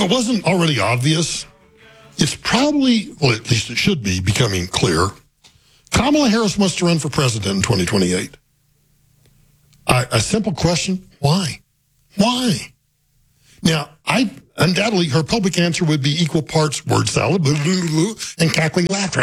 it wasn't already obvious, it's probably, well, at least it should be, becoming clear. Kamala Harris wants to run for president in 2028. A simple question, why? Why? Now, undoubtedly, her public answer would be equal parts word salad, blah, blah, blah, and cackling laughter.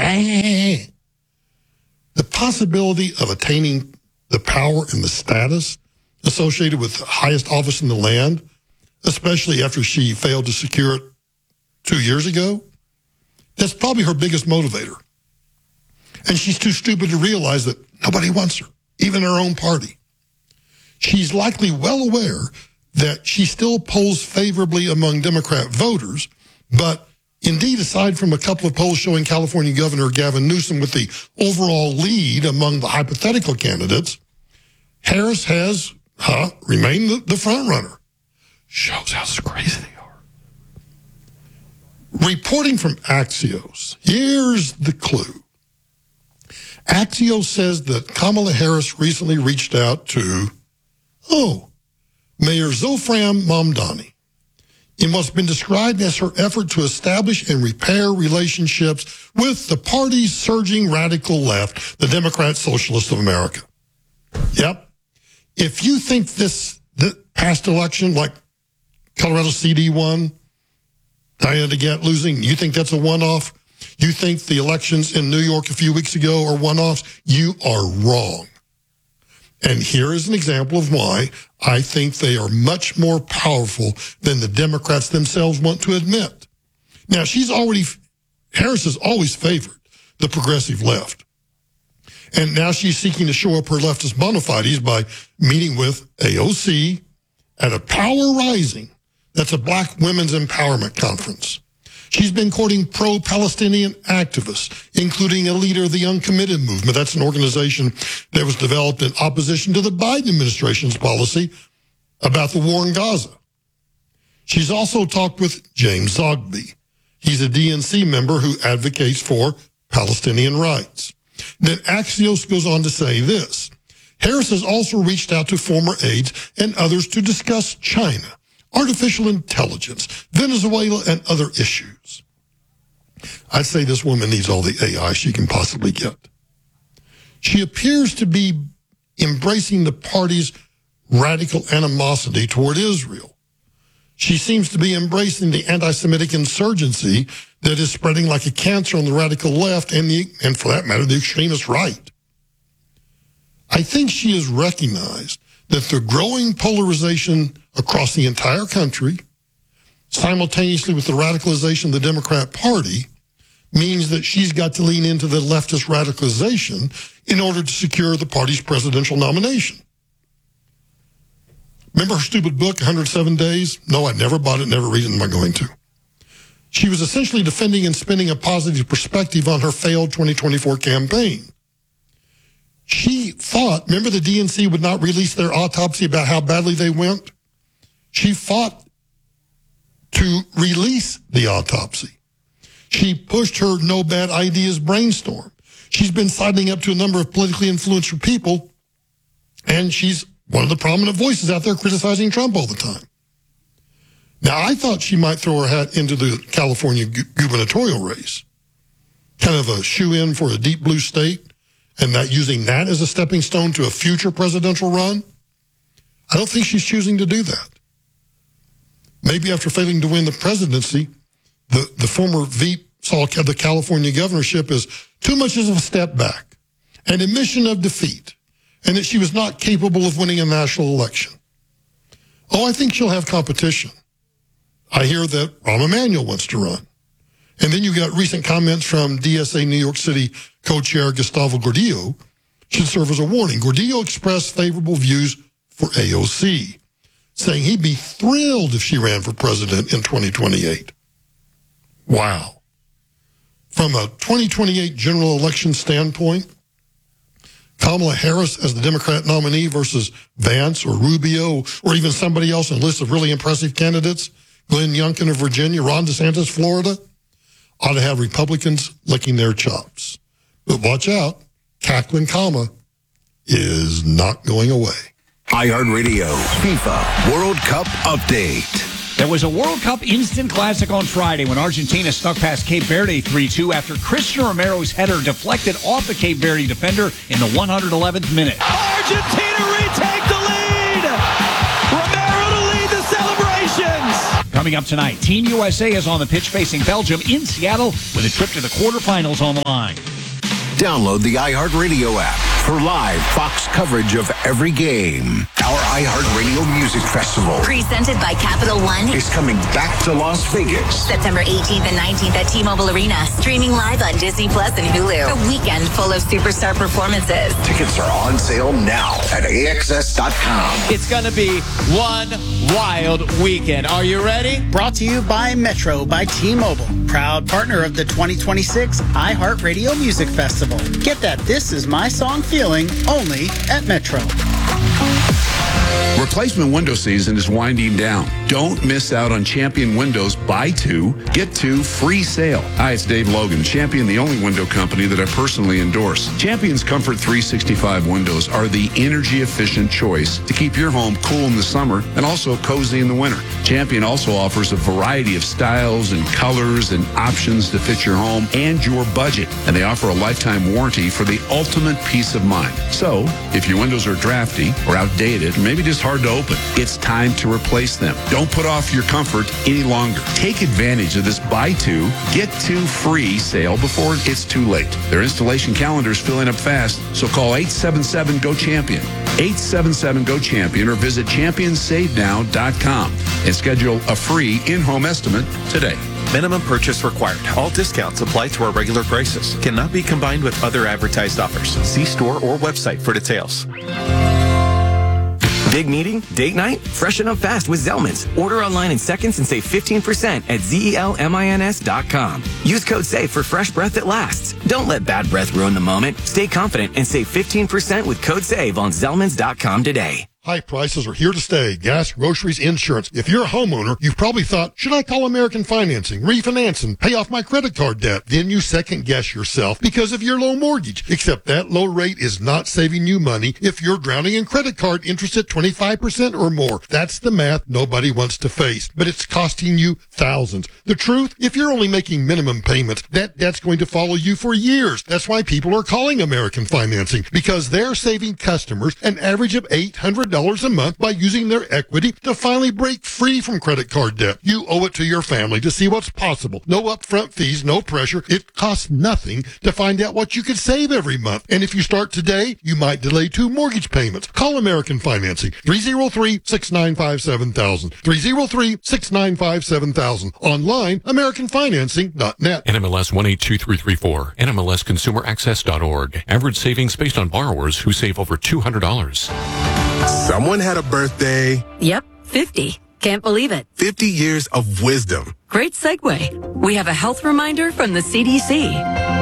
The possibility of attaining the power and the status associated with the highest office in the land, especially after she failed to secure it 2 years ago, that's probably her biggest motivator. And she's too stupid to realize that nobody wants her, even her own party. She's likely well aware that she still polls favorably among Democrat voters, but indeed, aside from a couple of polls showing California Governor Gavin Newsom with the overall lead among the hypothetical candidates, Harris has remained the front runner. Shows how crazy they are. Reporting from Axios, here's the clue. Axios says that Kamala Harris recently reached out to, Mayor Zofran Mamdani in what's been described as her effort to establish and repair relationships with the party's surging radical left, the Democrat Socialists of America. Yep. If you think the past election, like Colorado CD won, Diana DeGette losing, you think that's a one-off? You think the elections in New York a few weeks ago are one-offs? You are wrong. And here is an example of why I think they are much more powerful than the Democrats themselves want to admit. Now, Harris has always favored the progressive left. And now she's seeking to show up her leftist bona fides by meeting with AOC at a Power Rising. That's a Black Women's Empowerment Conference. She's been courting pro-Palestinian activists, including a leader of the Uncommitted Movement. That's an organization that was developed in opposition to the Biden administration's policy about the war in Gaza. She's also talked with James Zogby. He's a DNC member who advocates for Palestinian rights. Then Axios goes on to say this. Harris has also reached out to former aides and others to discuss China, artificial intelligence, Venezuela, and other issues. I'd say this woman needs all the AI she can possibly get. She appears to be embracing the party's radical animosity toward Israel. She seems to be embracing the anti-Semitic insurgency that is spreading like a cancer on the radical left and for that matter, the extremist right. I think she has recognized that the growing polarization across the entire country, simultaneously with the radicalization of the Democrat Party, means that she's got to lean into the leftist radicalization in order to secure the party's presidential nomination. Remember her stupid book, 107 Days? No, I never bought it, never read it, am I going to? She was essentially defending and spinning a positive perspective on her failed 2024 campaign. She thought, remember the DNC would not release their autopsy about how badly they went? She fought to release the autopsy. She pushed her no bad ideas brainstorm. She's been signing up to a number of politically influential people, and she's one of the prominent voices out there criticizing Trump all the time. Now, I thought she might throw her hat into the California gubernatorial race, kind of a shoe-in for a deep blue state, and that using that as a stepping stone to a future presidential run. I don't think she's choosing to do that. Maybe after failing to win the presidency, the former VP saw the California governorship as too much of a step back, an admission of defeat, and that she was not capable of winning a national election. Oh, I think she'll have competition. I hear that Rahm Emanuel wants to run. And then you got recent comments from DSA New York City co-chair Gustavo Gordillo should serve as a warning. Gordillo expressed favorable views for AOC, saying he'd be thrilled if she ran for president in 2028. Wow. From a 2028 general election standpoint, Kamala Harris as the Democrat nominee versus Vance or Rubio or even somebody else on a list of really impressive candidates, Glenn Youngkin of Virginia, Ron DeSantis, Florida, ought to have Republicans licking their chops. But watch out, cackling comma is not going away. iHeartRadio FIFA World Cup Update. There was a World Cup instant classic on Friday when Argentina snuck past Cape Verde 3-2 after Christian Romero's header deflected off the Cape Verde defender in the 111th minute. Argentina retake the lead! Romero to lead the celebrations! Coming up tonight, Team USA is on the pitch facing Belgium in Seattle with a trip to the quarterfinals on the line. Download the iHeartRadio app for live Fox coverage of every game. Our iHeartRadio Music Festival, presented by Capital One, is coming back to Las Vegas. September 18th and 19th at T-Mobile Arena. Streaming live on Disney Plus and Hulu. A weekend full of superstar performances. Tickets are on sale now at AXS.com. It's going to be one wild weekend. Are you ready? Brought to you by Metro by T-Mobile, proud partner of the 2026 iHeartRadio Music Festival. Get that This Is My Song feeling only at Metro. Replacement window season is winding down. Don't miss out on Champion Windows Buy 2, Get 2 free sale. Hi, it's Dave Logan. Champion, the only window company that I personally endorse. Champion's Comfort 365 windows are the energy-efficient choice to keep your home cool in the summer and also cozy in the winter. Champion also offers a variety of styles and colors and options to fit your home and your budget. And they offer a lifetime warranty for the ultimate peace of mind. So, if your windows are drafty or outdated, or maybe just hard to open, it's time to replace them. Don't put off your comfort any longer. Take advantage of this buy two, get two free sale before it's too late. Their installation calendar is filling up fast, so call 877-GO-CHAMPION. 877-GO-CHAMPION or visit championsavenow.com and schedule a free in-home estimate today. Minimum purchase required. All discounts apply to our regular prices. Cannot be combined with other advertised offers. See store or website for details. Big meeting? Date night? Freshen up fast with Zellman's. Order online in seconds and save 15% at ZELMINS.com. Use code SAVE for fresh breath that lasts. Don't let bad breath ruin the moment. Stay confident and save 15% with code SAVE on Zellmans.com today. High prices are here to stay. Gas, groceries, insurance. If you're a homeowner, you've probably thought, should I call American Financing, refinance, and pay off my credit card debt? Then you second guess yourself because of your low mortgage. Except that low rate is not saving you money if you're drowning in credit card interest at 25% or more. That's the math nobody wants to face, but it's costing you thousands. The truth, if you're only making minimum payments, that debt's going to follow you for years. That's why people are calling American Financing, because they're saving customers an average of $800 a month by using their equity to finally break free from credit card debt. You owe it to your family to see what's possible. No upfront fees, no pressure. It costs nothing to find out what you could save every month. And if you start today, you might delay 2 mortgage payments. Call American Financing. 303-695-7000. 303-695-7000. Online, AmericanFinancing.net. NMLS 182334. NMLSConsumerAccess.org. Average savings based on borrowers who save over $200. Someone had a birthday. Yep, 50. Can't believe it. 50 years of wisdom. Great segue. We have a health reminder from the CDC.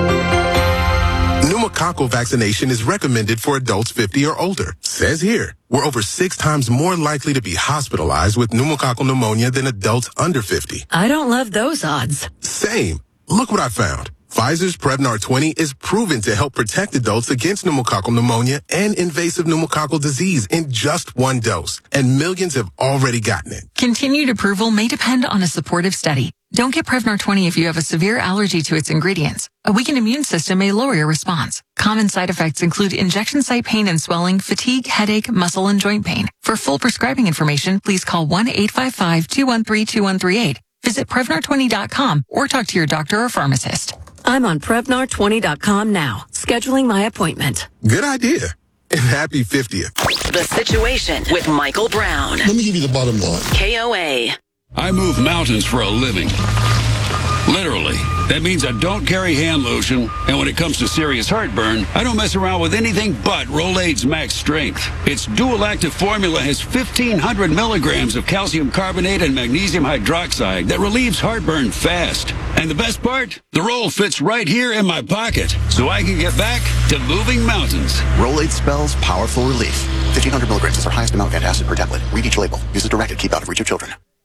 Pneumococcal vaccination is recommended for adults 50 or older. Says here, we're over 6 times more likely to be hospitalized with pneumococcal pneumonia than adults under 50. I don't love those odds. Same. Look what I found. Pfizer's Prevnar 20 is proven to help protect adults against pneumococcal pneumonia and invasive pneumococcal disease in just 1 dose. And millions have already gotten it. Continued approval may depend on a supportive study. Don't get Prevnar 20 if you have a severe allergy to its ingredients. A weakened immune system may lower your response. Common side effects include injection site pain and swelling, fatigue, headache, muscle, and joint pain. For full prescribing information, please call 1-855-213-2138. Visit Prevnar20.com or talk to your doctor or pharmacist. I'm on Prevnar20.com now, scheduling my appointment. Good idea. And happy 50th. The Situation with Michael Brown. Let me give you the bottom line. KOA. I move mountains for a living. Literally. That means I don't carry hand lotion, and when it comes to serious heartburn, I don't mess around with anything but Rolaids Max Strength. Its dual-active formula has 1,500 milligrams of calcium carbonate and magnesium hydroxide that relieves heartburn fast. And the best part? The roll fits right here in my pocket, so I can get back to moving mountains. Rolaids spells powerful relief. 1,500 milligrams is our highest amount of antacid per tablet. Read each label. Use as directed. Keep out of reach of children.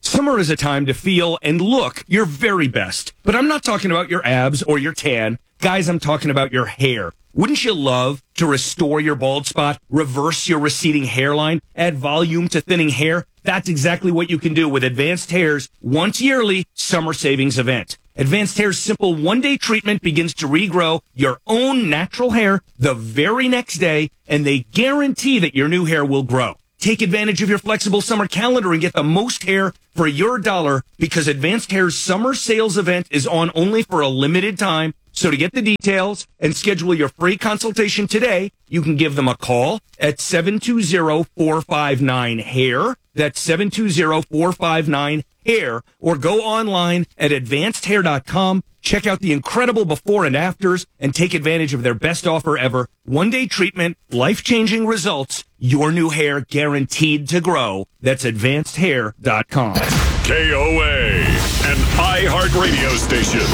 Summer is a time to feel and look your very best. But I'm not talking about your abs or your tan. Guys, I'm talking about your hair. Wouldn't you love to restore your bald spot, reverse your receding hairline, add volume to thinning hair? That's exactly what you can do with Advanced Hair's once yearly summer savings event. Advanced Hair's simple one-day treatment begins to regrow your own natural hair the very next day, and they guarantee that your new hair will grow. Take advantage of your flexible summer calendar and get the most hair for your dollar, because Advanced Hair's summer sales event is on only for a limited time. So to get the details and schedule your free consultation today, you can give them a call at 720-459-HAIR. That's 720-459-HAIR. Or go online at advancedhair.com. Check out the incredible before and afters and take advantage of their best offer ever. One-day treatment, life-changing results, your new hair guaranteed to grow. That's advancedhair.com. KOA, an iHeartRadio station.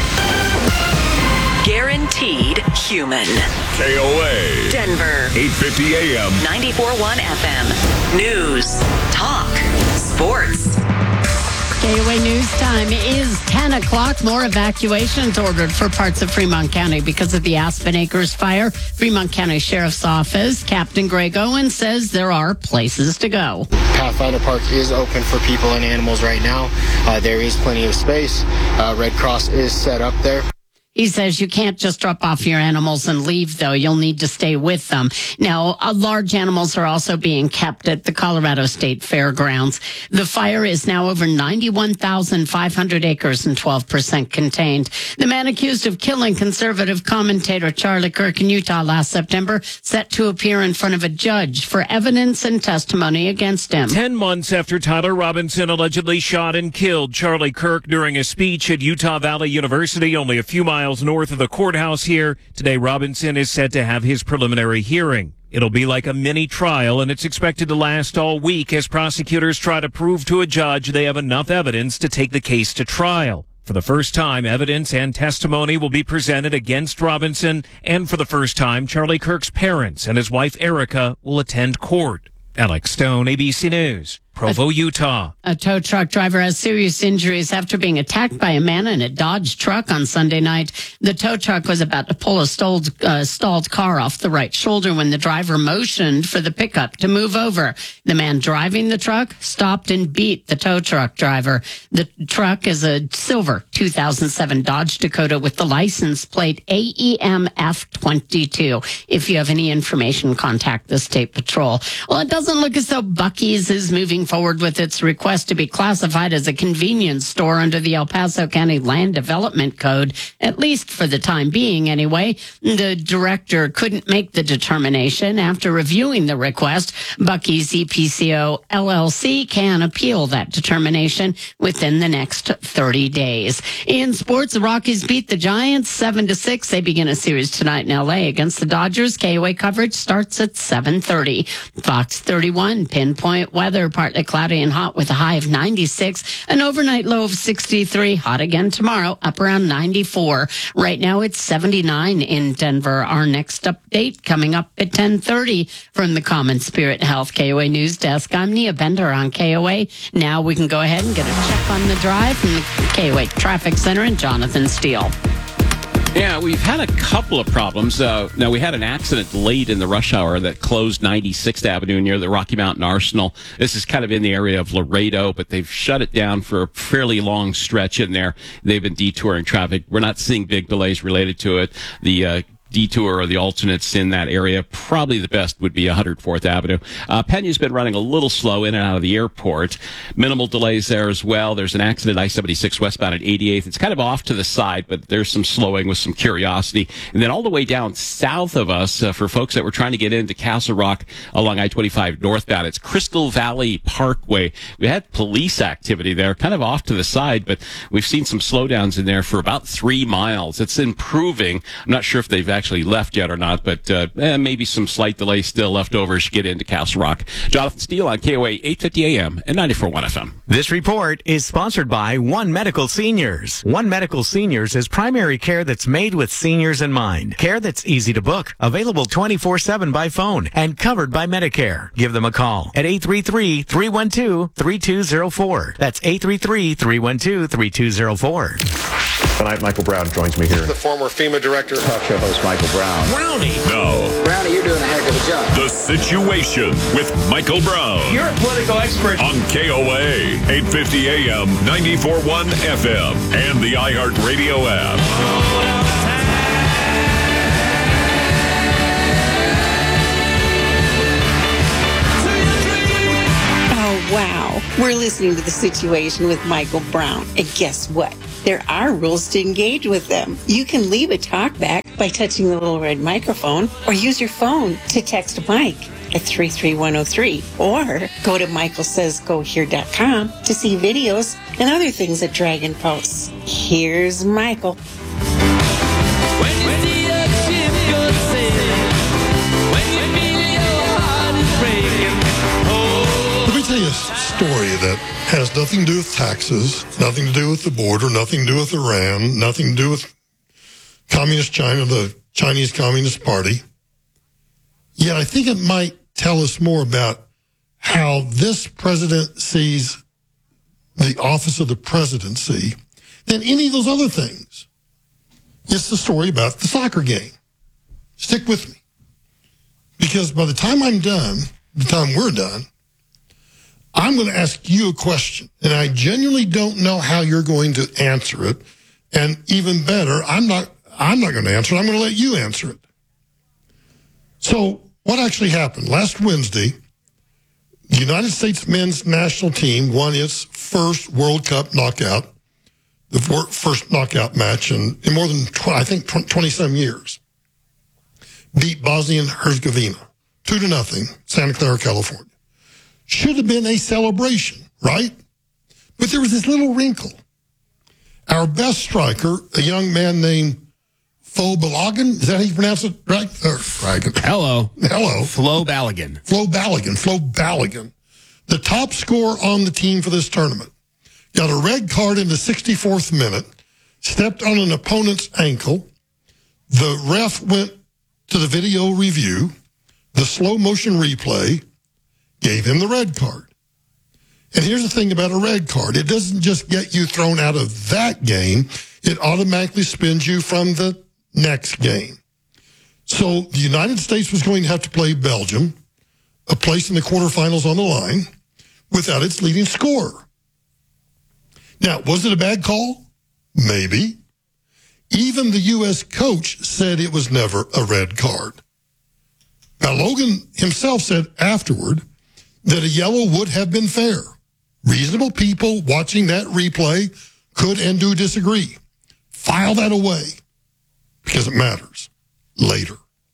Guaranteed human. KOA. Denver. 850 AM. 94.1 FM. News. Talk. Sports. KOA News Time is 10 o'clock. More evacuations ordered for parts of Fremont County because of the Aspen Acres fire. Fremont County Sheriff's Office Captain Greg Owen says there are places to go. Pathfinder Park is open for people and animals right now. There is plenty of space. Red Cross is set up there. He says you can't just drop off your animals and leave, though. You'll need to stay with them. Now, large animals are also being kept at the Colorado State Fairgrounds. The fire is now over 91,500 acres and 12% contained. The man accused of killing conservative commentator Charlie Kirk in Utah last September set to appear in front of a judge for evidence and testimony against him. 10 months after Tyler Robinson allegedly shot and killed Charlie Kirk during a speech at Utah Valley University, only a few miles north of the courthouse here. Today, Robinson is set to have his preliminary hearing. It'll be like a mini trial, and it's expected to last all week as prosecutors try to prove to a judge they have enough evidence to take the case to trial. For the first time, evidence and testimony will be presented against Robinson, and for the first time, Charlie Kirk's parents and his wife Erica will attend court. Alex Stone, ABC News, Provo, Utah. A tow truck driver has serious injuries after being attacked by a man in a Dodge truck on Sunday night. The tow truck was about to pull a stalled car off the right shoulder when the driver motioned for the pickup to move over. The man driving the truck stopped and beat the tow truck driver. The truck is a silver 2007 Dodge Dakota with the license plate AEMF22. If you have any information, contact the State Patrol. Well, it doesn't look as though Buc-ee's is moving forward with its request to be classified as a convenience store under the El Paso County Land Development Code, at least for the time being anyway. The director couldn't make the determination. After reviewing the request, Buc-ee's EPCO LLC can appeal that determination within the next 30 days. In sports, the Rockies beat the Giants 7-6. They begin a series tonight in LA against the Dodgers. KOA coverage starts at 7:30. Fox 31, pinpoint weather, partly cloudy and hot with a high of 96, an overnight low of 63, hot again tomorrow, up around 94. Right now it's 79 in Denver. Our next update coming up at 10:30 from the Common Spirit Health KOA News Desk. I'm Nia Bender on KOA. Now we can go ahead and get a check on the drive from the KOA Traffic Center and Jonathan Steele. Yeah, we've had a couple of problems. Now, we had an accident late in the rush hour that closed 96th Avenue near the Rocky Mountain Arsenal. This is kind of in the area of Laredo, but they've shut it down for a fairly long stretch in there. They've been detouring traffic. We're not seeing big delays related to it. The detour or the alternates in that area, probably the best would be 104th Avenue. Pena's been running a little slow in and out of the airport. Minimal delays there as well. There's an accident I-76 westbound at 88th. It's kind of off to the side, but there's some slowing with some curiosity. And then all the way down south of us, for folks that were trying to get into Castle Rock along I-25 northbound, it's Crystal Valley Parkway. We had police activity there, kind of off to the side, but we've seen some slowdowns in there for about 3 miles. It's improving. I'm not sure if they've actually left yet or not, but maybe some slight delay still left over as you get into Castle Rock. Jonathan Steele on KOA 850 AM and 94.1 FM. This report is sponsored by One Medical Seniors. One Medical Seniors is primary care that's made with seniors in mind. Care that's easy to book, available 24/7 by phone, and covered by Medicare. Give them a call at 833-312-3204. That's 833-312-3204. Tonight, Michael Brown joins me here. The former FEMA director. Talk show host Michael Brown. Brownie. No. Brownie, you're doing a heck of a job. The Situation with Michael Brown. You're a political expert. On KOA, 850 AM, 94.1 FM, and the iHeartRadio app. Wow. We're listening to The Situation with Michael Brown. And guess what? There are rules to engage with them. You can leave a talkback by touching the little red microphone or use your phone to text Mike at 33103 or go to michaelsaysgohere.com to see videos and other things that Dragon posts. Here's Michael. Tell you a story that has nothing to do with taxes, nothing to do with the border, nothing to do with Iran, nothing to do with Communist China, the Chinese Communist Party. Yet I think it might tell us more about how this president sees the office of the presidency than any of those other things. It's the story about the soccer game. Stick with me. Because by the time I'm done, the time we're done, I'm going to ask you a question, and I genuinely don't know how you're going to answer it. And even better, I'm not going to answer it. I'm going to let you answer it. So what actually happened? Last Wednesday, the United States men's national team won its first World Cup knockout, the first knockout match in more than, 20-some years. Beat Bosnia and Herzegovina 2-0, Santa Clara, California. Should have been a celebration, right? But there was this little wrinkle. Our best striker, a young man named Flo Balogun, is that how you pronounce it? Right? Hello. Flo Balogun. Flo Balogun. The top scorer on the team for this tournament. Got a red card in the 64th minute, stepped on an opponent's ankle. The ref went to the video review, the slow motion replay, gave him the red card. And here's the thing about a red card. It doesn't just get you thrown out of that game. It automatically spins you from the next game. So the United States was going to have to play Belgium, a place in the quarterfinals on the line, without its leading scorer. Now, was it a bad call? Maybe. Even the U.S. coach said it was never a red card. Balogun himself said afterward that a yellow would have been fair. Reasonable people watching that replay could and do disagree. File that away because it matters later.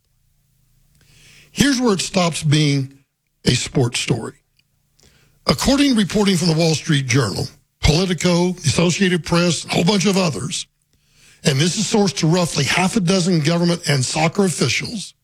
Here's where it stops being a sports story. According to reporting from the Wall Street Journal, Politico, the Associated Press, a whole bunch of others, and this is sourced to roughly half a dozen government and soccer officials,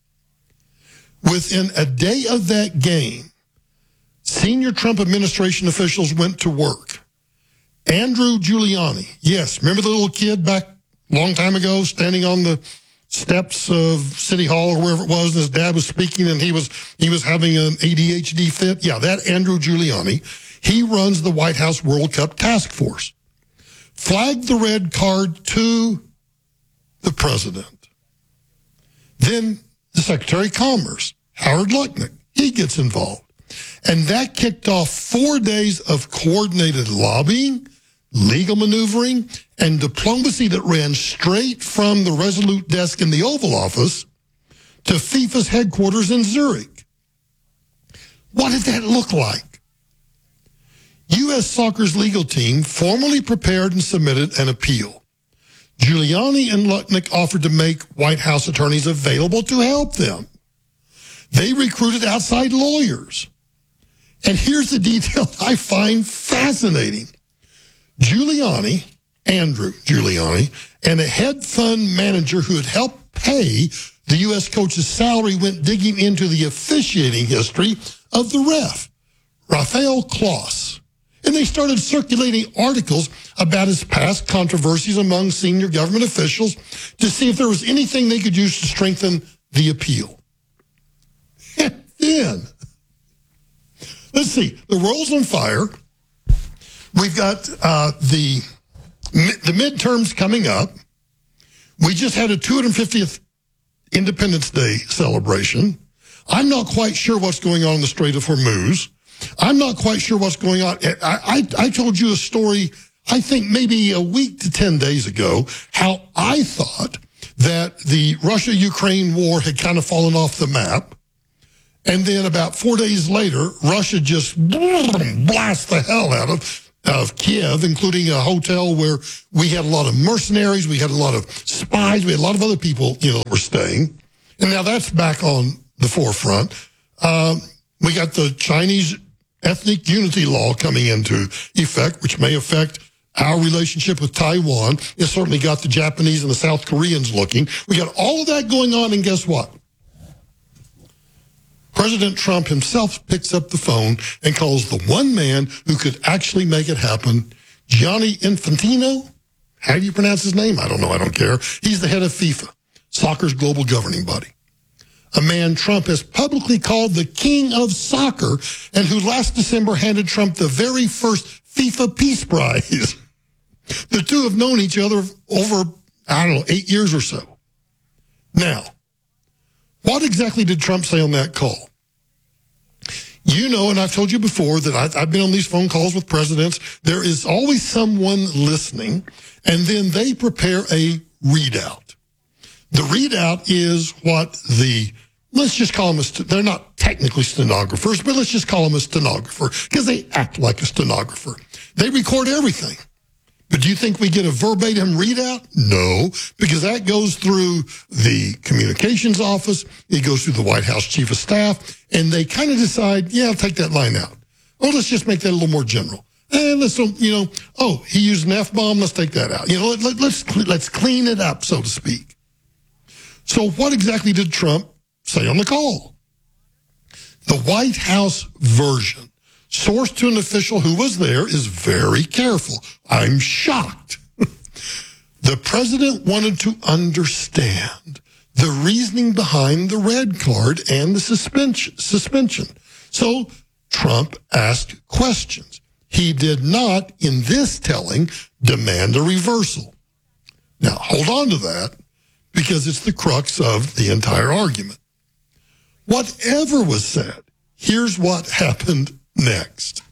within a day of that game, senior Trump administration officials went to work. Andrew Giuliani, yes, remember the little kid back a long time ago standing on the steps of City Hall or wherever it was, and his dad was speaking and he was having an ADHD fit? Yeah, that Andrew Giuliani, he runs the White House World Cup Task Force. Flagged the red card to the president. Then the Secretary of Commerce, Howard Lutnick, he gets involved. And that kicked off 4 days of coordinated lobbying, legal maneuvering, and diplomacy that ran straight from the Resolute desk in the Oval Office to FIFA's headquarters in Zurich. What did that look like? U.S. Soccer's legal team formally prepared and submitted an appeal. Giuliani and Lutnick offered to make White House attorneys available to help them. They recruited outside lawyers. And here's the detail I find fascinating. Andrew Giuliani, and a hedge fund manager who had helped pay the U.S. coach's salary went digging into the officiating history of the ref, Rafael Klaus. And they started circulating articles about his past controversies among senior government officials to see if there was anything they could use to strengthen the appeal. And then, let's see, the world's on fire. We've got the midterms coming up. We just had a 250th Independence Day celebration. I'm not quite sure what's going on in the Strait of Hormuz. I'm not quite sure what's going on. I told you a story, I think maybe a week to 10 days ago, how I thought that the Russia-Ukraine war had kind of fallen off the map. And then about 4 days later, Russia just blast the hell out of Kiev, including a hotel where we had a lot of mercenaries, we had a lot of spies, we had a lot of other people, that were staying. And now that's back on the forefront. We got the Chinese ethnic unity law coming into effect, which may affect our relationship with Taiwan. It certainly got the Japanese and the South Koreans looking. We got all of that going on, and guess what? President Trump himself picks up the phone and calls the one man who could actually make it happen, Gianni Infantino. How do you pronounce his name? I don't know. I don't care. He's the head of FIFA, soccer's global governing body. A man Trump has publicly called the king of soccer and who last December handed Trump the very first FIFA Peace Prize. The two have known each other over, 8 years or so. Now, what exactly did Trump say on that call? And I've told you before that I've been on these phone calls with presidents. There is always someone listening, and then they prepare a readout. The readout is what let's just call them, they're not technically stenographers, but let's just call them a stenographer because they act like a stenographer. They record everything. But do you think we get a verbatim readout? No, because that goes through the communications office. It goes through the White House chief of staff, and they kind of decide, I'll take that line out. Oh, let's just make that a little more general. And let's, he used an F-bomb, let's take that out. Let's clean it up, so to speak. So what exactly did Trump say on the call? The White House version, sourced to an official who was there, is very careful. I'm shocked. The president wanted to understand the reasoning behind the red card and the suspension. So Trump asked questions. He did not, in this telling, demand a reversal. Now, hold on to that, because it's the crux of the entire argument. Whatever was said, here's what happened next.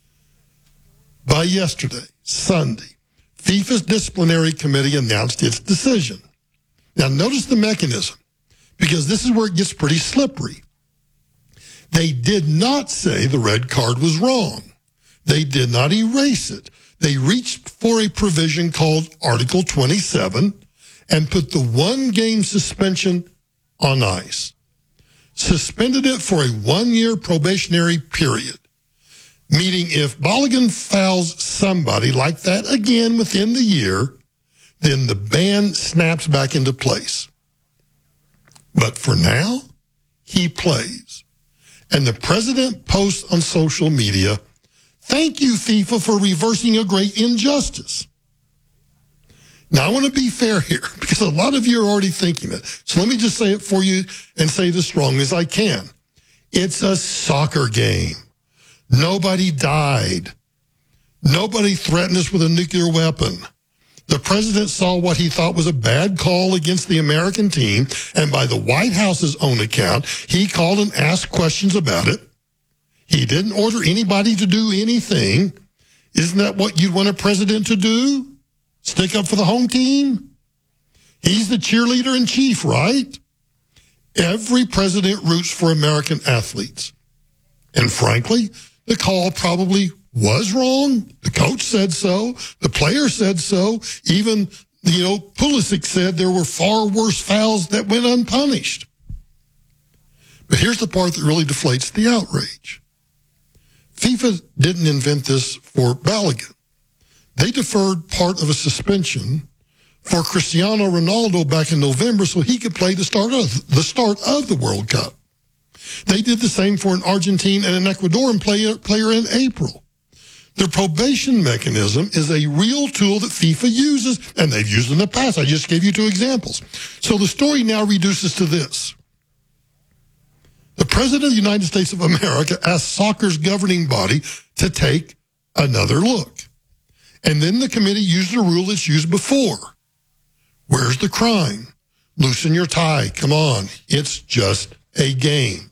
By yesterday, Sunday, FIFA's disciplinary committee announced its decision. Now, notice the mechanism, because this is where it gets pretty slippery. They did not say the red card was wrong. They did not erase it. They reached for a provision called Article 27 and put the one-game suspension on ice. Suspended it for a 1-year probationary period. Meaning if Balogun fouls somebody like that again within the year, then the ban snaps back into place. But for now, he plays. And the president posts on social media, "Thank you, FIFA, for reversing a great injustice." Now, I want to be fair here, because a lot of you are already thinking it. So let me just say it for you and say it as strong as I can. It's a soccer game. Nobody died. Nobody threatened us with a nuclear weapon. The president saw what he thought was a bad call against the American team, and by the White House's own account, he called and asked questions about it. He didn't order anybody to do anything. Isn't that what you'd want a president to do? Stick up for the home team? He's the cheerleader in chief, right? Every president roots for American athletes. And frankly, the call probably was wrong. The coach said so. The player said so. Even, Pulisic said there were far worse fouls that went unpunished. But here's the part that really deflates the outrage. FIFA didn't invent this for Balogun. They deferred part of a suspension for Cristiano Ronaldo back in November so he could play the start of the World Cup. They did the same for an Argentine and an Ecuadorian player in April. The probation mechanism is a real tool that FIFA uses, and they've used in the past. I just gave you 2 examples. So the story now reduces to this. The President of the United States of America asked soccer's governing body to take another look. And then the committee used a rule that's used before. Where's the crime? Loosen your tie. Come on. It's just a game.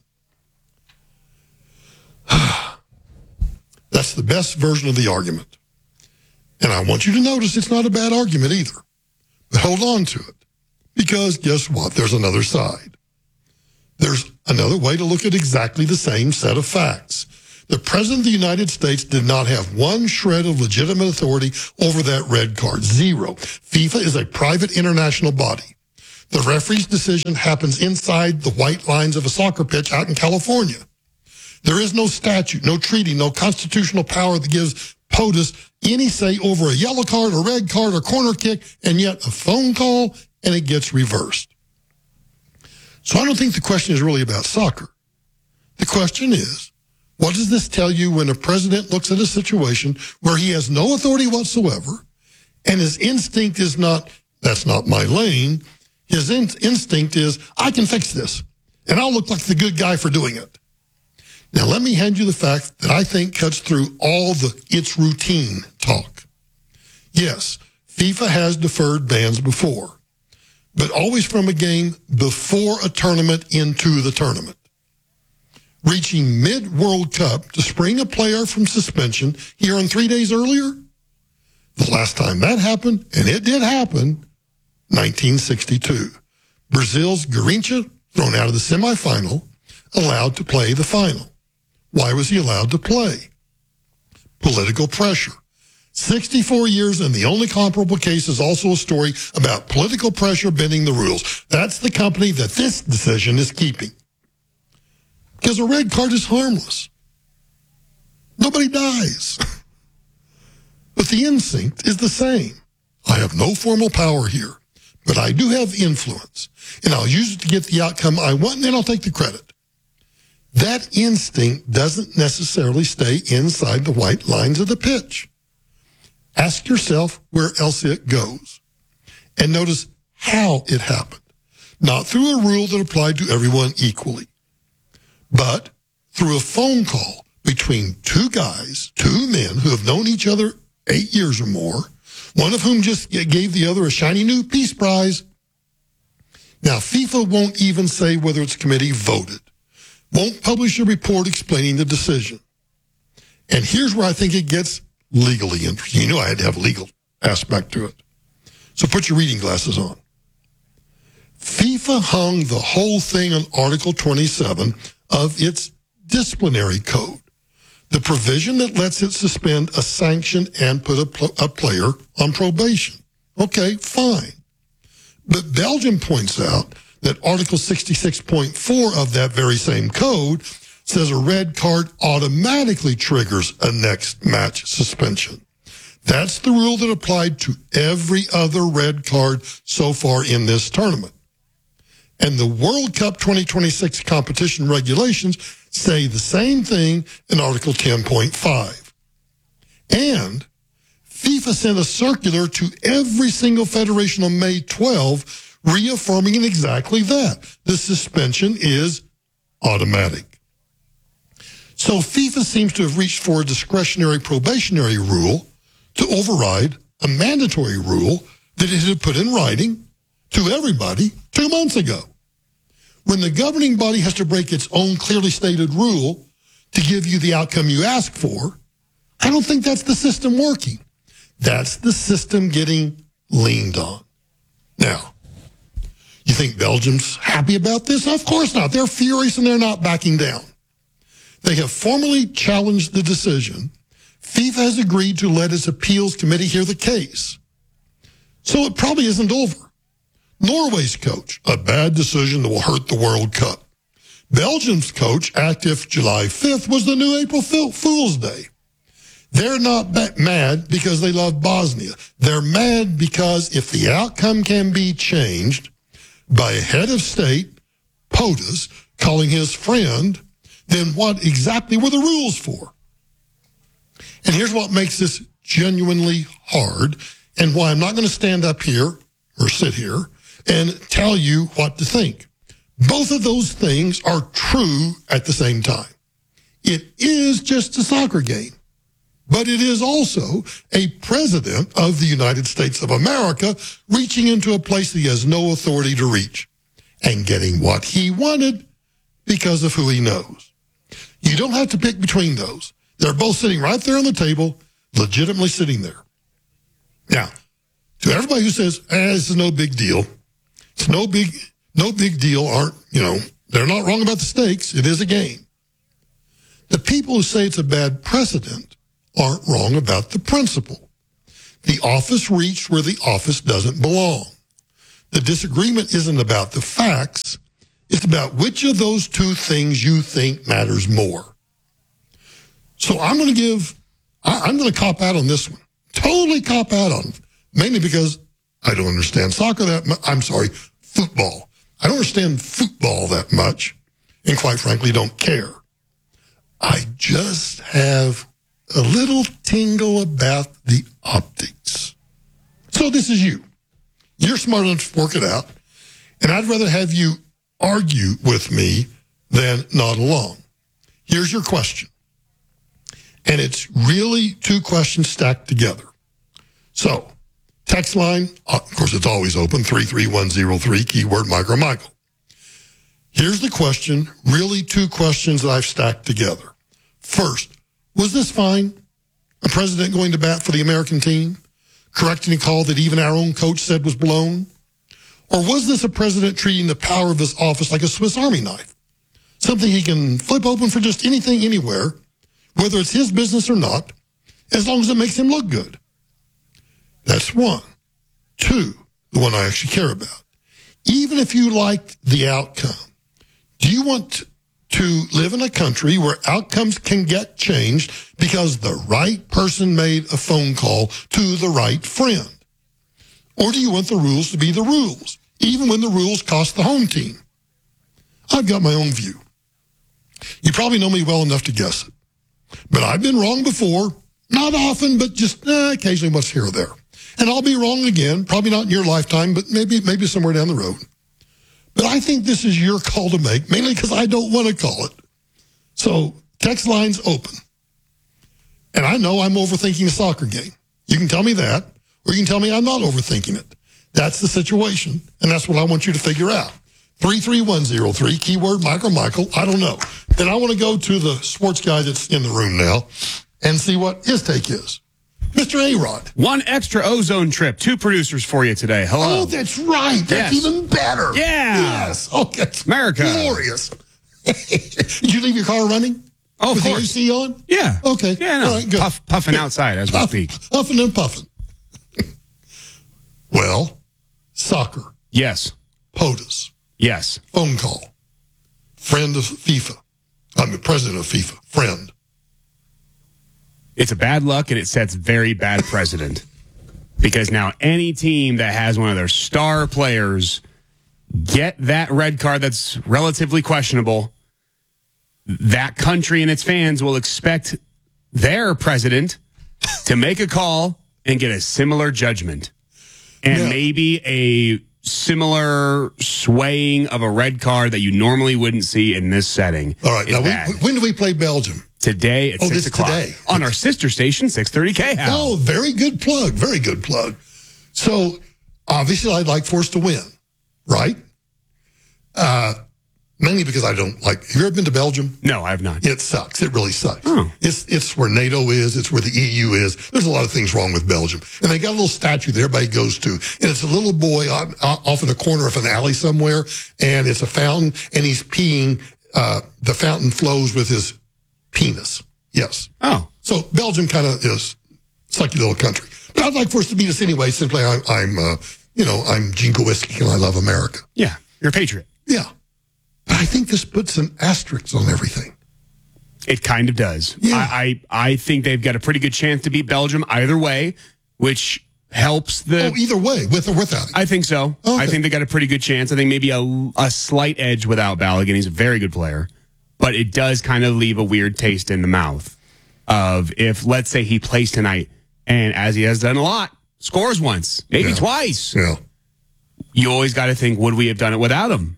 That's the best version of the argument. And I want you to notice it's not a bad argument either. But hold on to it. Because guess what? There's another side. There's another way to look at exactly the same set of facts. The President of the United States did not have one shred of legitimate authority over that red card. 0. FIFA is a private international body. The referee's decision happens inside the white lines of a soccer pitch out in California. There is no statute, no treaty, no constitutional power that gives POTUS any say over a yellow card, a red card, or corner kick, and yet a phone call, and it gets reversed. So I don't think the question is really about soccer. The question is, what does this tell you when a president looks at a situation where he has no authority whatsoever, and his instinct is not, that's not my lane. His instinct is, I can fix this, and I'll look like the good guy for doing it. Now, let me hand you the fact that I think cuts through all the it's routine talk. Yes, FIFA has deferred bans before, but always from a game before a tournament into the tournament. Reaching mid-World Cup to spring a player from suspension here on 3 days earlier? The last time that happened, and it did happen, 1962. Brazil's Garrincha, thrown out of the semifinal, allowed to play the final. Why was he allowed to play? Political pressure. 64 years, and the only comparable case is also a story about political pressure bending the rules. That's the company that this decision is keeping. Because a red card is harmless. Nobody dies. But the instinct is the same. I have no formal power here, but I do have influence, and I'll use it to get the outcome I want, and then I'll take the credit. That instinct doesn't necessarily stay inside the white lines of the pitch. Ask yourself where else it goes, and notice how it happened. Not through a rule that applied to everyone equally, but through a phone call between 2 guys, 2 men who have known each other 8 years or more, one of whom just gave the other a shiny new Peace Prize. Now, FIFA won't even say whether its committee voted, won't publish a report explaining the decision. And here's where I think it gets legally interesting. You know I had to have a legal aspect to it. So put your reading glasses on. FIFA hung the whole thing on Article 27 of its disciplinary code, the provision that lets it suspend a sanction and put a player on probation. Okay, fine. But Belgium points out that Article 66.4 of that very same code says a red card automatically triggers a next match suspension. That's the rule that applied to every other red card so far in this tournament. And the World Cup 2026 competition regulations say the same thing in Article 10.5. And FIFA sent a circular to every single federation on May 12, reaffirming exactly that. The suspension is automatic. So FIFA seems to have reached for a discretionary probationary rule to override a mandatory rule that it had put in writing to everybody 2 months ago. When the governing body has to break its own clearly stated rule to give you the outcome you ask for, I don't think that's the system working. That's the system getting leaned on. Now, you think Belgium's happy about this? Of course not. They're furious and they're not backing down. They have formally challenged the decision. FIFA has agreed to let its appeals committee hear the case. So it probably isn't over. Norway's coach, a bad decision that will hurt the World Cup. Belgium's coach, active July 5th, was the new April Fool's Day. They're not mad because they love Bosnia. They're mad because if the outcome can be changed by a head of state, POTUS, calling his friend, then what exactly were the rules for? And here's what makes this genuinely hard and why I'm not going to stand up here or sit here and tell you what to think. Both of those things are true at the same time. It is just a soccer game, but it is also a president of the United States of America reaching into a place that he has no authority to reach and getting what he wanted because of who he knows. You don't have to pick between those. They're both sitting right there on the table, legitimately sitting there. Now, to everybody who says, this is no big deal, it's no big deal, they're not wrong about the stakes. It is a game. The people who say it's a bad precedent aren't wrong about the principle. The office reached where the office doesn't belong. The disagreement isn't about the facts. It's about which of those two things you think matters more. So I'm going to cop out on this one. Totally cop out on it. Mainly because I don't understand soccer that much. Football. I don't understand football that much. And quite frankly, don't care. I just have a little tingle about the optics. So this is you. You're smart enough to work it out. And I'd rather have you argue with me than nod along. Here's your question. And it's really two questions stacked together. So, text line, of course, it's always open, 33103, keyword Micro Michael. Here's the question, really two questions that I've stacked together. First, was this fine? A president going to bat for the American team? Correcting a call that even our own coach said was blown? Or was this a president treating the power of his office like a Swiss Army knife? Something he can flip open for just anything, anywhere, whether it's his business or not, as long as it makes him look good. That's one. Two, the one I actually care about. Even if you liked the outcome, do you want to live in a country where outcomes can get changed because the right person made a phone call to the right friend? Or do you want the rules to be the rules, even when the rules cost the home team? I've got my own view. You probably know me well enough to guess it. But I've been wrong before, not often, but just occasionally once here or there. And I'll be wrong again, probably not in your lifetime, but maybe somewhere down the road. But I think this is your call to make, mainly because I don't want to call it. So text line's open. And I know I'm overthinking a soccer game. You can tell me that, or you can tell me I'm not overthinking it. That's the situation, and that's what I want you to figure out. 33103, keyword Micro Michael, I don't know. Then I want to go to the sports guy that's in the room now and see what his take is. Mr. A-Rod. One extra ozone trip. Two producers for you today. Hello. Oh, that's right. That's even better. Yeah. Yes. Okay. America. Glorious. Did you leave your car running? Oh, with of course. the AC on? Yeah. Okay. Yeah, no. All right, good. Puffing outside as we speak. Puffing and puffing. Well, soccer. Yes. POTUS. Yes. Phone call. Friend of FIFA. I'm the president of FIFA. Friend. It's a bad luck, and it sets very bad precedent. Because now any team that has one of their star players get that red card that's relatively questionable, that country and its fans will expect their president to make a call and get a similar judgment. And maybe a similar swaying of a red card that you normally wouldn't see in this setting. All right. Now, when do we play Belgium? Today at 6 o'clock. Today. On our sister station, 630 KHAL. Oh, very good plug. Very good plug. So, obviously, I'd like for us to win, right? Mainly because I don't like... Have you ever been to Belgium? No, I have not. It sucks. It really sucks. Oh. It's where NATO is. It's where the EU is. There's a lot of things wrong with Belgium. And they got a little statue that everybody goes to. And it's a little boy off in a corner of an alley somewhere. And it's a fountain. And he's peeing. The fountain flows with his penis. Yes. Oh. So Belgium kind of is a sucky little country. But I'd like for us to beat us anyway. Simply, I'm Jinkowiski and I love America. Yeah. You're a patriot. Yeah. But I think this puts an asterisk on everything. It kind of does. Yeah. I think they've got a pretty good chance to beat Belgium either way, which helps the... either way, with or without him. I think so. Okay. I think they got a pretty good chance. I think maybe a slight edge without Balogun. He's a very good player. But it does kind of leave a weird taste in the mouth of if, let's say, he plays tonight, and as he has done a lot, scores once, maybe twice. Yeah. You always got to think, would we have done it without him?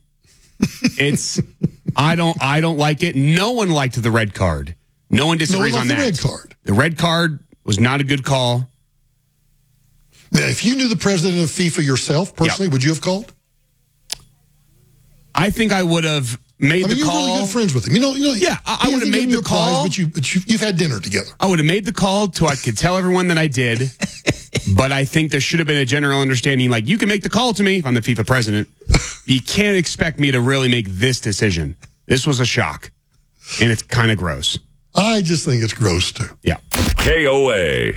I don't like it. No one liked the red card. No one disagrees on that. The red card. The red card was not a good call. Now, if you knew the president of FIFA yourself personally, would you have called? I think I would have made the call. You're really good friends with him. I would have made the call. But you've had dinner together. I would have made the call so I could tell everyone that I did. But I think there should have been a general understanding, like, you can make the call to me if I'm the FIFA president. You can't expect me to really make this decision. This was a shock. And it's kind of gross. I just think it's gross, too. Yeah. KOA.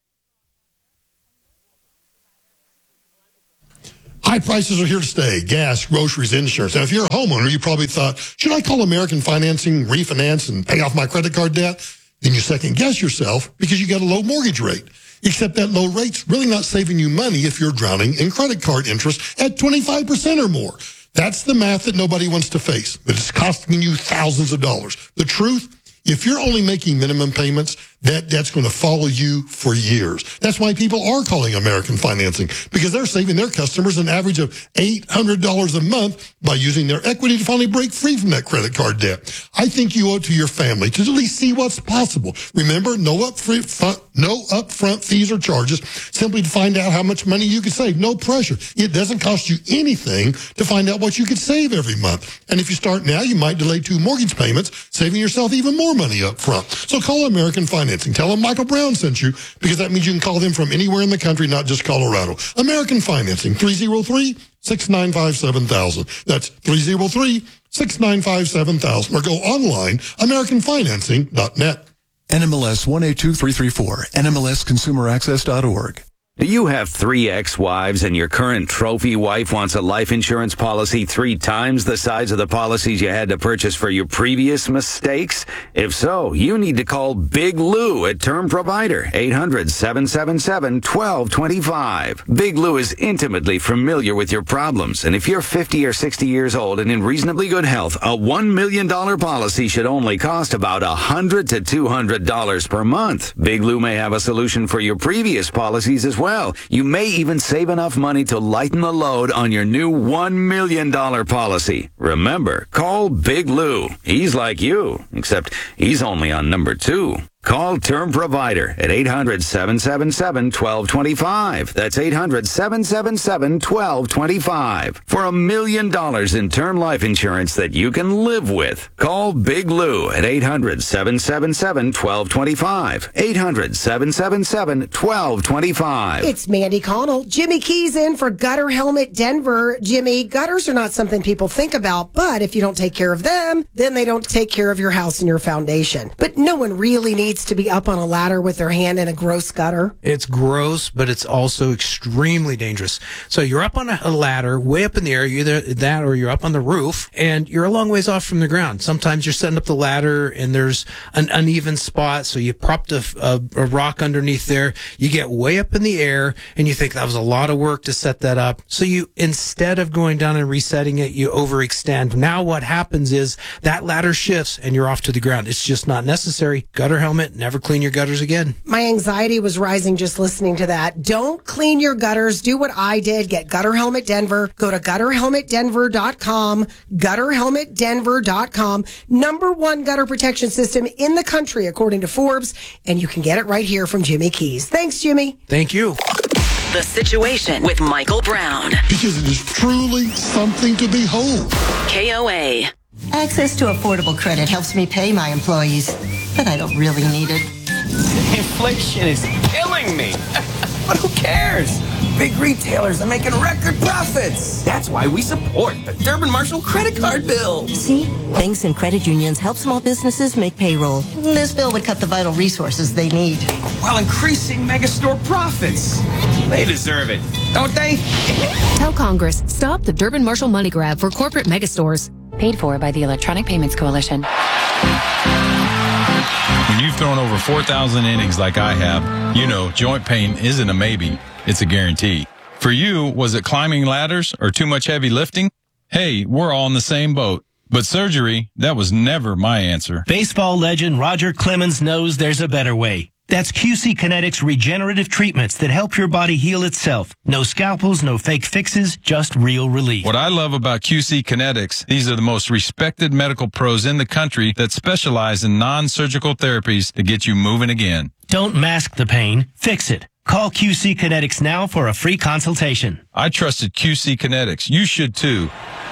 High prices are here to stay. Gas, groceries, insurance. Now, if you're a homeowner, you probably thought, should I call American Financing, refinance, and pay off my credit card debt? Then you second guess yourself because you got a low mortgage rate. Except that low rate's really not saving you money if you're drowning in credit card interest at 25% or more. That's the math that nobody wants to face, but it's costing you thousands of dollars. The truth, if you're only making minimum payments, that debt's going to follow you for years. That's why people are calling American Financing, because they're saving their customers an average of $800 a month by using their equity to finally break free from that credit card debt. I think you owe it to your family to at least see what's possible. Remember, no upfront fees or charges, simply to find out how much money you can save. No pressure. It doesn't cost you anything to find out what you could save every month. And if you start now, you might delay 2 mortgage payments, saving yourself even more money up front. So call American Financing. Tell them Michael Brown sent you, because that means you can call them from anywhere in the country, not just Colorado. American Financing, 303-695-7000. That's 303-695-7000. Or go online, AmericanFinancing.net. NMLS 182334, NMLSConsumerAccess.org. Do you have 3 ex-wives and your current trophy wife wants a life insurance policy 3 times the size of the policies you had to purchase for your previous mistakes? If so, you need to call Big Lou at Term Provider, 800-777-1225. Big Lou is intimately familiar with your problems, and if you're 50 or 60 years old and in reasonably good health, a $1 million policy should only cost about $100 to $200 per month. Big Lou may have a solution for your previous policies as well. You may even save enough money to lighten the load on your new $1 million policy. Remember, call Big Lou. He's like you, except he's only on number 2. Call Term Provider at 800-777-1225. That's 800-777-1225. For $1 million in term life insurance that you can live with. Call Big Lou at 800-777-1225. 800-777-1225. It's Mandy Connell. Jimmy Keys in for Gutter Helmet Denver. Jimmy, gutters are not something people think about, but if you don't take care of them, then they don't take care of your house and your foundation. But no one really needs to be up on a ladder with their hand in a gross gutter. It's gross, but it's also extremely dangerous. So you're up on a ladder, way up in the air, either that or you're up on the roof, and you're a long ways off from the ground. Sometimes you're setting up the ladder and there's an uneven spot, so you propped a rock underneath there. You get way up in the air and you think that was a lot of work to set that up. So you, instead of going down and resetting it, you overextend. Now what happens is that ladder shifts and you're off to the ground. It's just not necessary. Gutter helmet, never clean your gutters again. My anxiety was rising just listening to that. Don't clean your gutters. Do what I did. Get Gutter Helmet Denver. Go to gutterhelmetdenver.com. Gutterhelmetdenver.com. #1 gutter protection system in the country, according to Forbes. And you can get it right here from Jimmy Keys. Thanks, Jimmy. Thank you. The Situation with Michael Brown. Because it is truly something to behold. KOA. Access to affordable credit helps me pay my employees, but I don't really need it. Inflation is killing me. But who cares? Big retailers are making record profits. That's why we support the Durbin Marshall credit card bill. See? Banks and credit unions help small businesses make payroll. This bill would cut the vital resources they need, while increasing megastore profits. They deserve it, don't they? Tell Congress, stop the Durbin Marshall money grab for corporate megastores. Paid for by the Electronic Payments Coalition. you've thrown over 4,000 innings like I have, you know joint pain isn't a maybe, it's a guarantee. For you, was it climbing ladders or too much heavy lifting? Hey, we're all in the same boat. But surgery, that was never my answer. Baseball legend Roger Clemens knows there's a better way. That's QC Kinetics regenerative treatments that help your body heal itself. No scalpels, no fake fixes, just real relief. What I love about QC Kinetics, these are the most respected medical pros in the country that specialize in non-surgical therapies to get you moving again. Don't mask the pain, fix it. Call QC Kinetics now for a free consultation. I trusted QC Kinetics. You should too.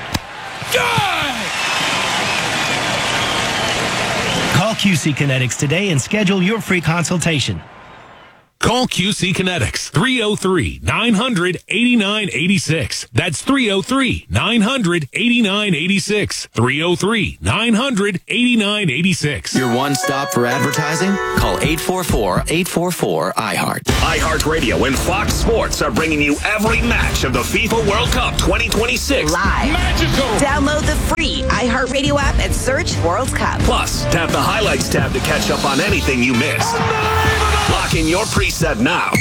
Call QC Kinetics today and schedule your free consultation. Call QC Kinetics, 303-900-8986. That's 303-900-8986. 303-900-8986. Your one-stop for advertising? Call 844-844-iHeart. iHeartRadio and Fox Sports are bringing you every match of the FIFA World Cup 2026. Live. Magical. Download the free iHeartRadio app and search World Cup. Plus, tap the highlights tab to catch up on anything you missed. Lock in your preset now.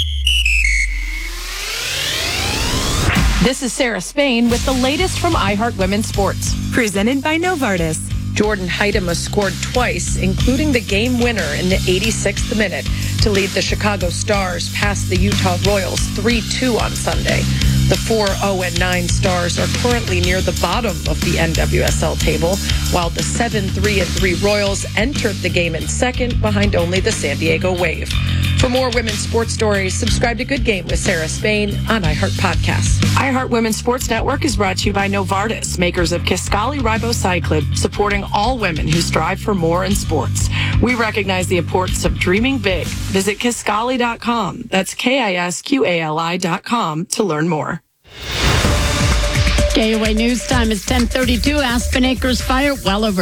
This is Sarah Spain with the latest from iHeart Women's Sports. Presented by Novartis. Jordan Heidema scored twice, including the game winner in the 86th minute, to lead the Chicago Stars past the Utah Royals 3-2 on Sunday. The 4-0-9 Stars are currently near the bottom of the NWSL table, while the 7-3-3 Royals entered the game in second behind only the San Diego Wave. For more women's sports stories, subscribe to Good Game with Sarah Spain on iHeart Podcasts. iHeart Women's Sports Network is brought to you by Novartis, makers of Kisqali Ribociclib, supporting all women who strive for more in sports. We recognize the importance of dreaming big. Visit Kisqali.com. That's KISQALI.com to learn more. KOA News Time is 10:32. Aspen Acres fire, well over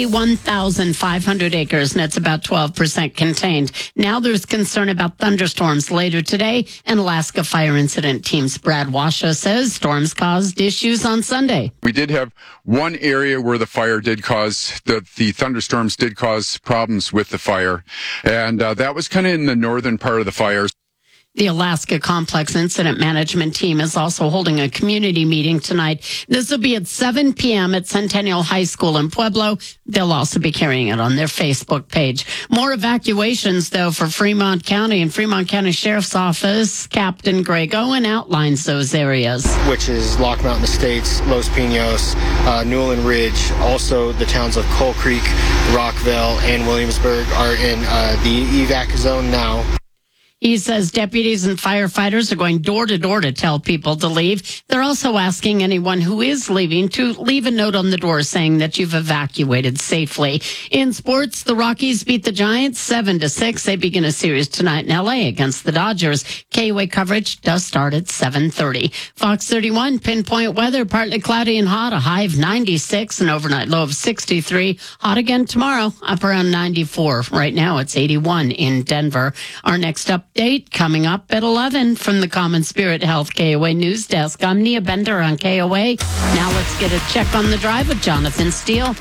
91,500 acres, and it's about 12% contained. Now there's concern about thunderstorms later today. An Alaska fire incident team's Brad Washoe says storms caused issues on Sunday. We did have one area where the fire did cause, the thunderstorms did cause problems with the fire, and that was kind of in the northern part of the fire. The Alaska Complex Incident Management Team is also holding a community meeting tonight. This will be at 7 p.m. at Centennial High School in Pueblo. They'll also be carrying it on their Facebook page. More evacuations, though, for Fremont County, and Fremont County Sheriff's Office Captain Greg Owen outlines those areas. Which is Lock Mountain Estates, Los Pinos, Newland Ridge. Also, the towns of Coal Creek, Rockville, and Williamsburg are in the evac zone now. He says deputies and firefighters are going door to door to tell people to leave. They're also asking anyone who is leaving to leave a note on the door saying that you've evacuated safely. In sports, the Rockies beat the Giants 7-6. They begin a series tonight in LA against the Dodgers. KOA coverage does start at 7:30. Fox 31 pinpoint weather, partly cloudy and hot, a high of 96, an overnight low of 63. Hot again tomorrow, up around 94. Right now it's 81 in Denver. Our next update coming up at 11 from the Common Spirit Health KOA News Desk. I'm Nia Bender on KOA. Now let's get a check on the drive with Jonathan Steele.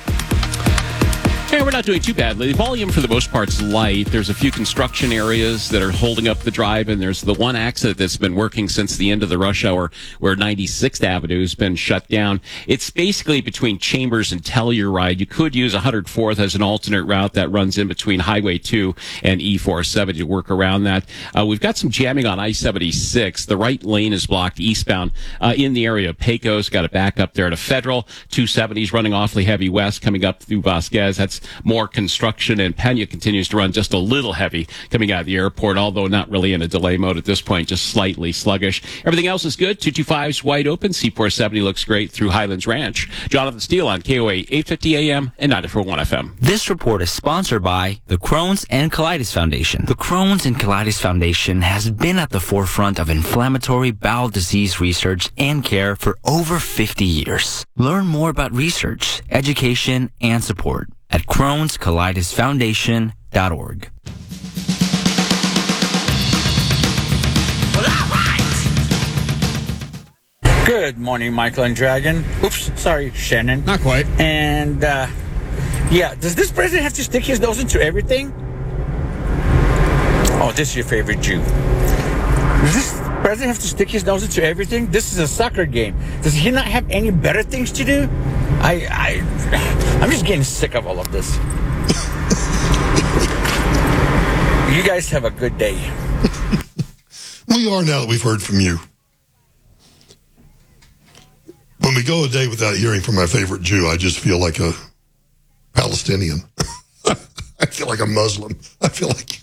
Hey, we're not doing too badly. The volume, for the most part, is light. There's a few construction areas that are holding up the drive, and there's the one exit that's been working since the end of the rush hour where 96th Avenue has been shut down. It's basically between Chambers and Telluride. You could use 104th as an alternate route that runs in between Highway 2 and E470 to work around that. We've got some jamming on I-76. The right lane is blocked eastbound in the area of Pecos. Got a back up there to Federal. 270's running awfully heavy west coming up through Vasquez. That's more construction, and Pena continues to run just a little heavy coming out of the airport, although not really in a delay mode at this point, just slightly sluggish. Everything else is good. 225's wide open. C470 looks great through Highlands Ranch. Jonathan Steele on KOA 850 AM and 94.1 FM. This report is sponsored by the Crohn's and Colitis Foundation. The Crohn's and Colitis Foundation has been at the forefront of inflammatory bowel disease research and care for over 50 years. Learn more about research, education, and support at Crohn'sColitisFoundation.org. Good morning, Michael and Dragon. Oops, sorry, Shannon. Not quite. And, yeah, does this president have to stick his nose into everything? Oh, this is your favorite Jew. Does this president have to stick his nose into everything? This is a soccer game. Does he not have any better things to do? I'm just getting sick of all of this. You guys have a good day. We are now that we've heard from you. When we go a day without hearing from my favorite Jew, I just feel like a Palestinian. I feel like a Muslim. I feel like...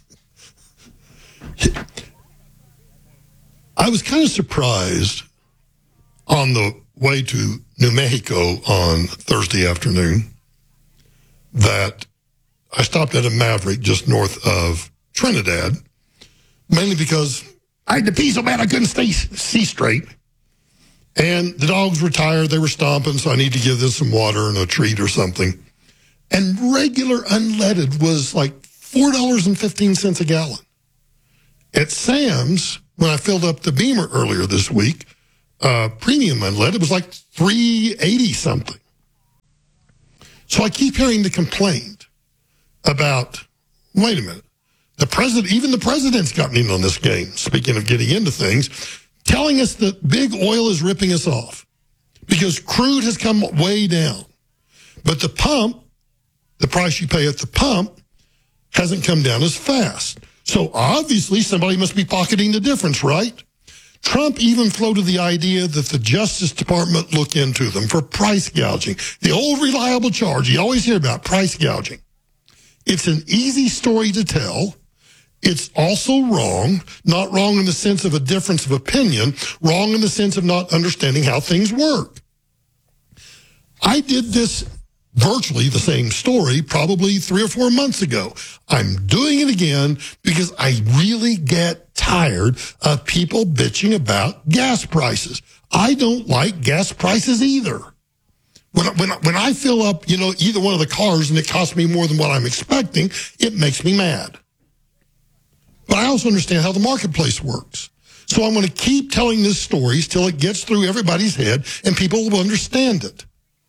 I was kind of surprised on the way to New Mexico on Thursday afternoon that I stopped at a Maverick just north of Trinidad, mainly because I had to pee so bad I couldn't see straight. And the dogs were tired. They were stomping, so I need to give them some water and a treat or something. And regular unleaded was like $4.15 a gallon. At Sam's, when I filled up the Beamer earlier this week, premium unleaded was like $3.80 something. So I keep hearing the complaint about, wait a minute, even the president's gotten in on this game, speaking of getting into things, telling us that big oil is ripping us off because crude has come way down. But the pump, the price you pay at the pump, hasn't come down as fast. So obviously somebody must be pocketing the difference, right? Trump even floated the idea that the Justice Department look into them for price gouging. The old reliable charge you always hear about, price gouging. It's an easy story to tell. It's also wrong, not wrong in the sense of a difference of opinion, wrong in the sense of not understanding how things work. I did this virtually the same story probably 3 or 4 months ago. I'm doing it again because I really get tired of people bitching about gas prices. I don't like gas prices either. When I fill up, either one of the cars and it costs me more than what I'm expecting, it makes me mad. But I also understand how the marketplace works. So I'm going to keep telling this story till it gets through everybody's head and people will understand it.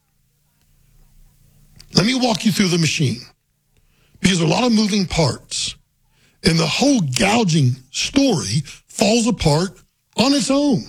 Let me walk you through the machine, because there are a lot of moving parts, and the whole gouging story falls apart on its own.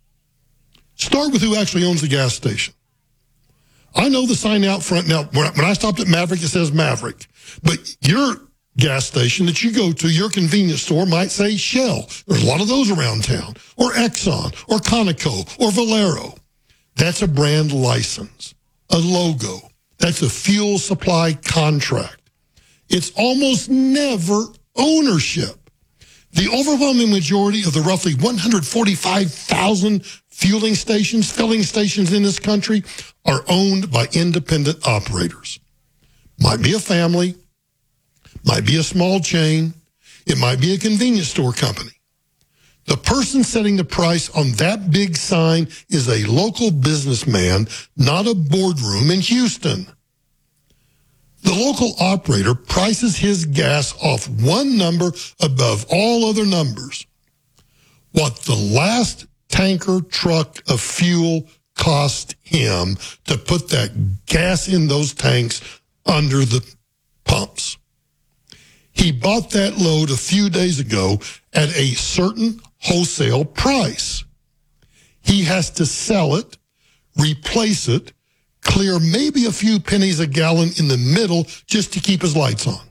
Start with who actually owns the gas station. I know the sign out front. Now, when I stopped at Maverick, it says Maverick, but your gas station that you go to, your convenience store, might say Shell. There's a lot of those around town, or Exxon, or Conoco, or Valero. That's a brand license, a logo. That's a fuel supply contract. It's almost never ownership. The overwhelming majority of the roughly 145,000 filling stations in this country are owned by independent operators. Might be a family, might be a small chain, it might be a convenience store company. The person setting the price on that big sign is a local businessman, not a boardroom in Houston. The local operator prices his gas off one number above all other numbers. What the last tanker truck of fuel cost him to put that gas in those tanks under the pumps. He bought that load a few days ago at a certain wholesale price. He has to sell it, replace it, clear maybe a few pennies a gallon in the middle just to keep his lights on.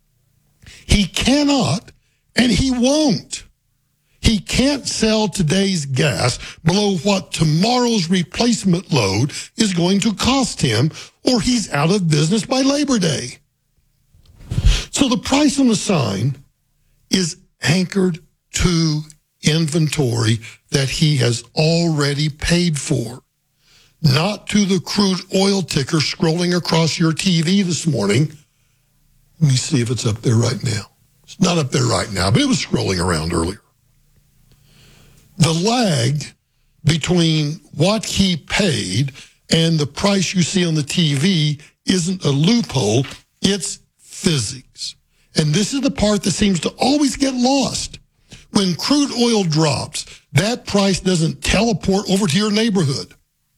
He cannot, and he won't. He can't sell today's gas below what tomorrow's replacement load is going to cost him, or he's out of business by Labor Day. So the price on the sign is anchored to inventory that he has already paid for, not to the crude oil ticker scrolling across your TV this morning. Let me see if it's up there right now. It's not up there right now, but it was scrolling around earlier. The lag between what he paid and the price you see on the TV isn't a loophole, it's physics. And this is the part that seems to always get lost. When crude oil drops, that price doesn't teleport over to your neighborhood.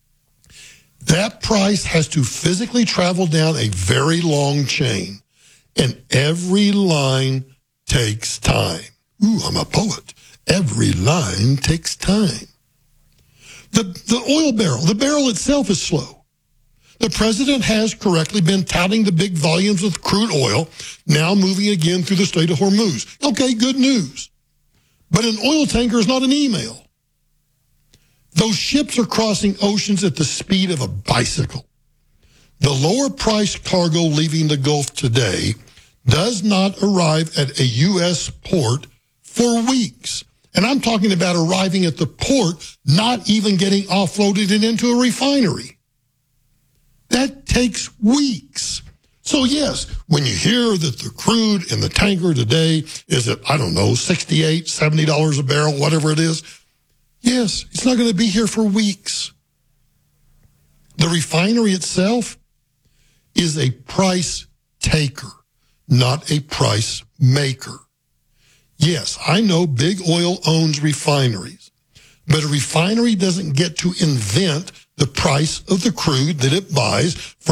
That price has to physically travel down a very long chain, and every line takes time. Ooh, I'm a poet. Every line takes time. The oil barrel, the barrel itself is slow. The president has correctly been touting the big volumes of crude oil, now moving again through the Strait of Hormuz. Okay, good news. But an oil tanker is not an email. Those ships are crossing oceans at the speed of a bicycle. The lower priced cargo leaving the Gulf today does not arrive at a U.S. port for weeks. And I'm talking about arriving at the port, not even getting offloaded and into a refinery. That takes weeks. So yes, when you hear that the crude in the tanker today is at, I don't know, $68, $70 a barrel, whatever it is, yes, it's not going to be here for weeks. The refinery itself is a price taker, not a price maker. Yes, I know big oil owns refineries, but a refinery doesn't get to invent the price of the crude that it buys from